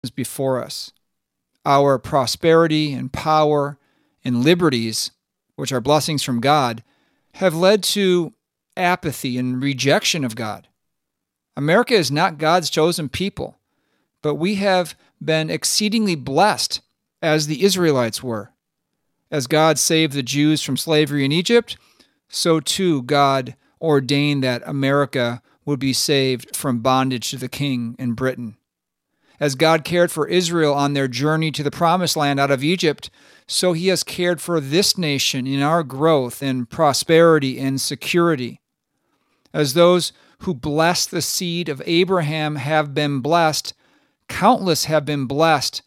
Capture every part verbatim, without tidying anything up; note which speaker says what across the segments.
Speaker 1: before us. Our prosperity and power and liberties, which are blessings from God, have led to apathy and rejection of God. America is not God's chosen people, but we have been exceedingly blessed as the Israelites were. As God saved the Jews from slavery in Egypt, so too God ordained that America would be saved from bondage to the king in Britain. As God cared for Israel on their journey to the promised land out of Egypt, so he has cared for this nation in our growth and prosperity and security. As those who bless the seed of Abraham have been blessed, countless have been blessed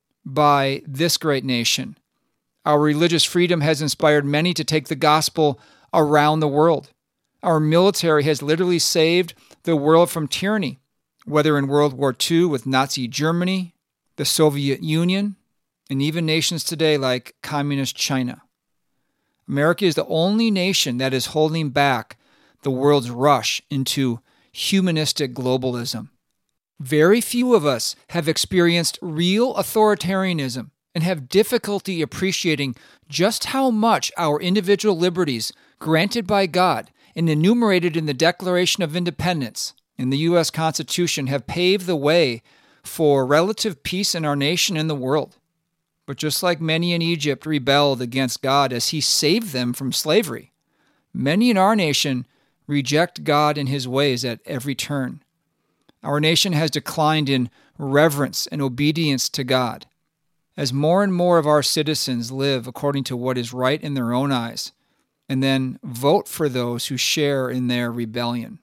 Speaker 1: by this great nation. Our religious freedom has inspired many to take the gospel around the world. Our military has literally saved the world from tyranny, whether in World War Two with Nazi Germany, the Soviet Union, and even nations today like Communist China. America is the only nation that is holding back the world's rush into humanistic globalism. Very few of us have experienced real authoritarianism and have difficulty appreciating just how much our individual liberties granted by God and enumerated in the Declaration of Independence in the U S Constitution have paved the way for relative peace in our nation and the world. But just like many in Egypt rebelled against God as he saved them from slavery, many in our nation reject God and his ways at every turn. Our nation has declined in reverence and obedience to God. As more and more of our citizens live according to what is right in their own eyes, and then vote for those who share in their rebellion.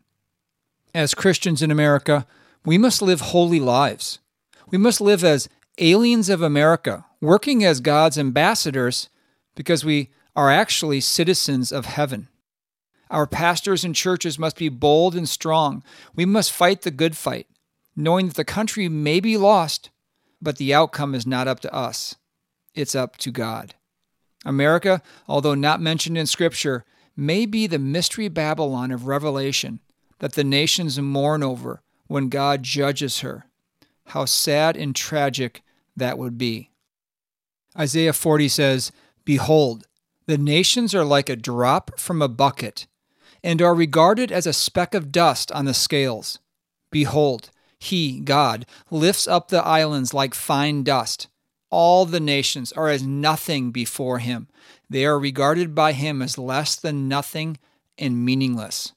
Speaker 1: As Christians in America, we must live holy lives. We must live as aliens of America, working as God's ambassadors because we are actually citizens of heaven. Our pastors and churches must be bold and strong. We must fight the good fight, knowing that the country may be lost, but the outcome is not up to us. It's up to God. America, although not mentioned in Scripture, may be the mystery Babylon of Revelation that the nations mourn over when God judges her. How sad and tragic that would be. Isaiah forty says, "Behold, the nations are like a drop from a bucket, and are regarded as a speck of dust on the scales. Behold, he, God, lifts up the islands like fine dust. All the nations are as nothing before him. They are regarded by him as less than nothing and meaningless."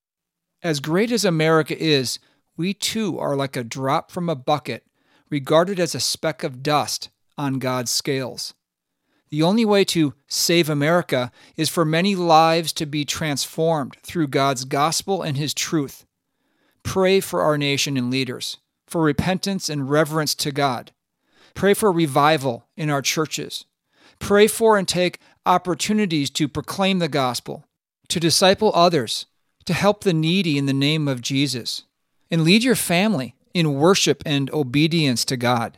Speaker 1: As great as America is, we too are like a drop from a bucket, regarded as a speck of dust on God's scales. The only way to save America is for many lives to be transformed through God's gospel and his truth. Pray for our nation and leaders, for repentance and reverence to God. Pray for revival in our churches. Pray for and take opportunities to proclaim the gospel, to disciple others, to help the needy in the name of Jesus, and lead your family in worship and obedience to God.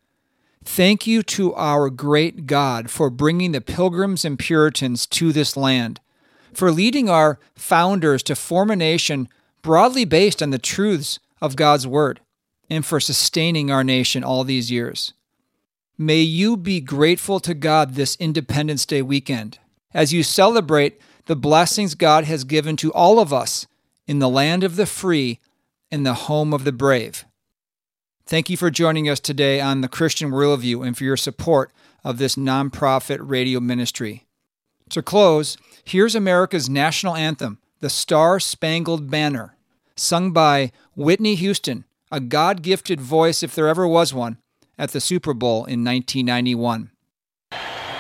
Speaker 1: Thank you to our great God for bringing the Pilgrims and Puritans to this land, for leading our founders to form a nation broadly based on the truths of God's Word, and for sustaining our nation all these years. May you be grateful to God this Independence Day weekend as you celebrate the blessings God has given to all of us in the land of the free and the home of the brave. Thank you for joining us today on the Christian Worldview and for your support of this nonprofit radio ministry. To close, here's America's national anthem, the Star-Spangled Banner, sung by Whitney Houston, a God-gifted voice if there ever was one, at the Super Bowl in nineteen ninety-one.